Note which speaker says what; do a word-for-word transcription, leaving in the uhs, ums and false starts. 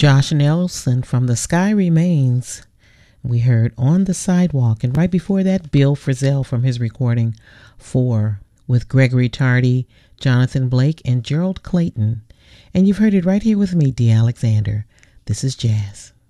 Speaker 1: Josh Nelson from The Sky Remains. We heard On the Sidewalk. And right before that, Bill Frisell from his recording Four with Gregory Tardy, Jonathan Blake, and Gerald Clayton. And you've heard it right here with me, Dee Alexander. This is Jazz.